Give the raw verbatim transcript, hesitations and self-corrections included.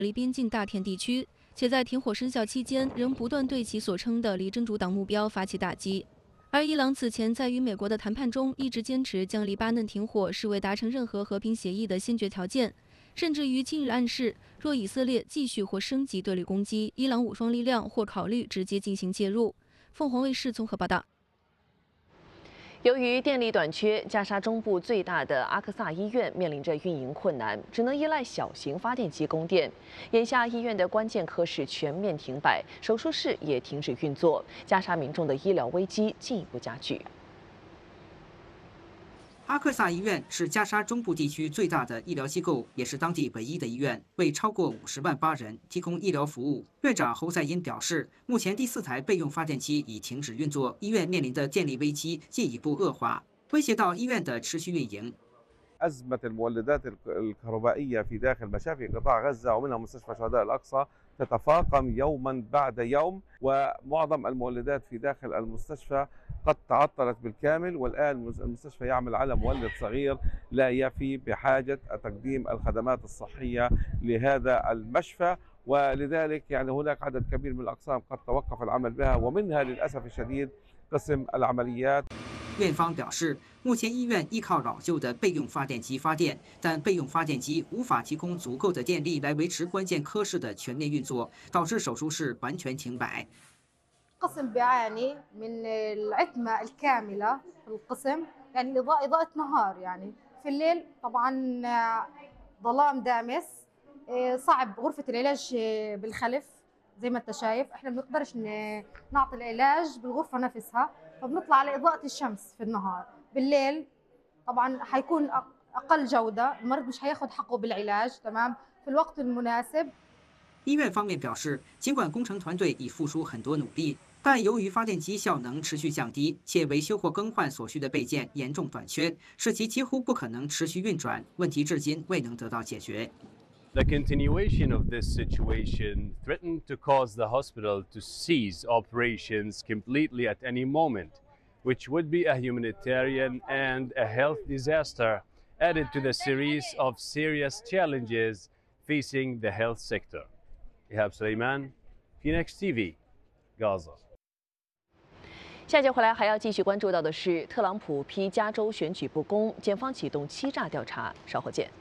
离边境大片地区，且在停火生效期间仍不断对其所称的离真主党目标发起打击。而伊朗此前在与美国的谈判中一直坚持将黎巴嫩停火视为达成任何和平协议的先决条件，甚至于近日暗示，若以色列继续或升级对旅攻击，伊朗武装力量或考虑直接进行介入。凤凰卫视综合报道。 由于电力短缺，加沙中部最大的阿克萨医院面临着运营困难，只能依赖小型发电机供电。眼下，医院的关键科室全面停摆，手术室也停止运作，加沙民众的医疗危机进一步加剧。 阿克萨医院是加沙中部地区最大的医疗机构，也是当地唯一的医院，为超过五十万巴人提供医疗服务。院长侯赛因表示，目前第四台备用发电机已停止运作，医院面临的电力危机进一步恶化，威胁到医院的持续运营。 أزمة المولدات الكهربائية في داخل مشافي قطاع غزة ومنها مستشفى شهداء الأقصى تتفاقم يوما بعد يوم ومعظم المولدات في داخل المستشفى قد تعطلت بالكامل والآن المستشفى يعمل على مولد صغير لا يفي بحاجة تقديم الخدمات الصحية لهذا المشفى ولذلك يعني هناك عدد كبير من الأقسام قد توقف العمل بها ومنها للأسف الشديد قسم العمليات. 院方表示，目前医院依靠老旧的备用发电机发电，但备用发电机无法提供足够的电力来维持关键科室的全面运作，导致手术室完全停摆。 القسم بيعاني من العتمة الكاملة في القسم، يعني الإضاءة إضاءة نهار يعني في الليل طبعا ظلام دامس، صعب غرفة العلاج بالخلف زي ما أنت شايف، إحنا ما بنقدرش نعطي العلاج بالغرفة نفسها، فبنطلع على إضاءة الشمس في النهار، بالليل طبعا حيكون أقل جودة، المريض مش هياخد حقه بالعلاج تمام في الوقت المناسب. 医院方面表示，尽管工程团队已付出很多努力，但由于发电机效能持续降低，且维修或更换所需的备件严重短缺，使其几乎不可能持续运转。问题至今未能得到解决。 The continuation of this situation threatened to cause the hospital to cease operations completely at any moment, which would be a humanitarian and a health disaster added to the series of serious challenges facing the health sector. Ihab Suleiman, Phoenix T V, Gaza. 下节回来还要继续关注到的是，特朗普批加州选举不公，检方启动欺诈调查。稍后见。